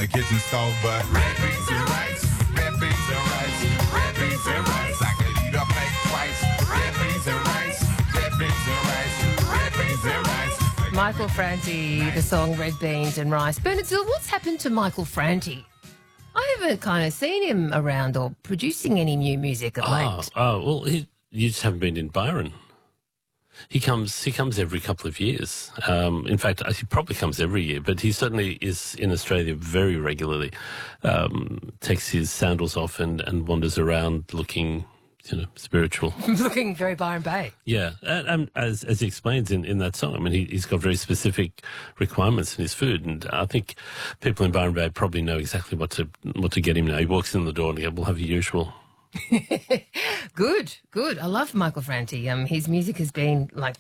the kitchen stove, but red beans and rice, red beans and rice, red beans and rice. I could eat a plate twice. Red beans and rice, red beans and rice, red beans and rice. Michael Franti, the song Red Beans and Rice. Bernardsville, what's happened to Michael Franti? I haven't kind of seen him around or producing any new music of late. Well, you just haven't been in Byron. He comes every couple of years. In fact, he probably comes every year, but he certainly is in Australia very regularly. Takes his sandals off and wanders around looking, spiritual. Looking very Byron Bay. Yeah, and as he explains in that song, I mean, he's got very specific requirements in his food, and I think people in Byron Bay probably know exactly what to get him now. He walks in the door and he goes, "We'll have your usual." Good. I love Michael Franti. His music has been like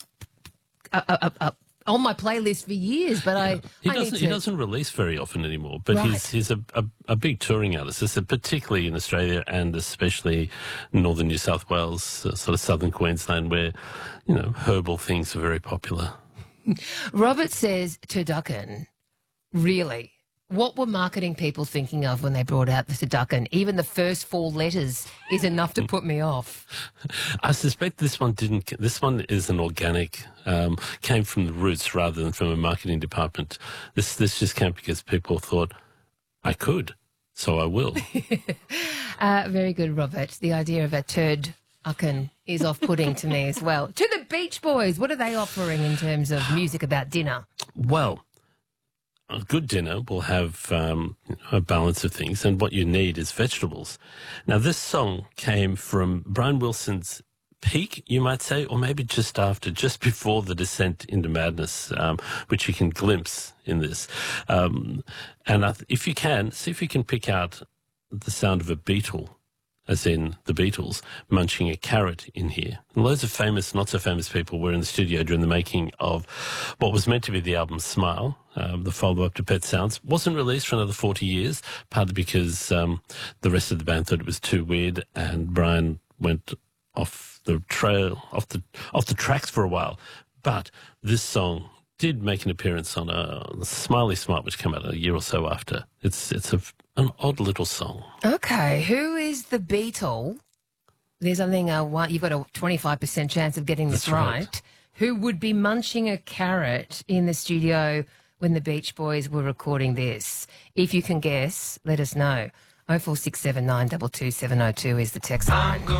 on my playlist for years, but he doesn't release very often anymore. But Right. he's a big touring artist, particularly in Australia and especially northern New South Wales, sort of southern Queensland, where herbal things are very popular. Robert says turducken, really? What were marketing people thinking of when they brought out the turducken? Even the first 4 letters is enough to put me off. I suspect this one didn't. This one is an organic, came from the roots rather than from a marketing department. This just came because people thought, I could, so I will. Very good, Robert. The idea of a turducken is off-putting to me as well. To the Beach Boys, what are they offering in terms of music about dinner? Well, a good dinner will have a balance of things, and what you need is vegetables. Now, this song came from Brian Wilson's peak, you might say, or maybe just before the descent into madness, which you can glimpse in this. And if you can, see if you can pick out the sound of a beetle, as in the Beatles, munching a carrot in here. And loads of famous, not so famous people were in the studio during the making of what was meant to be the album Smile, the follow-up to Pet Sounds. Wasn't released for another 40 years, partly because the rest of the band thought it was too weird, and Brian went off the tracks for a while. But this song did make an appearance on a Smiley Smart, which came out a year or so after. It's an odd little song. Okay, who is the beetle? There's something, you've got a 25% chance of getting this right. Who would be munching a carrot in the studio when the Beach Boys were recording this? If you can guess, let us know. 0467 922 702 is the text line.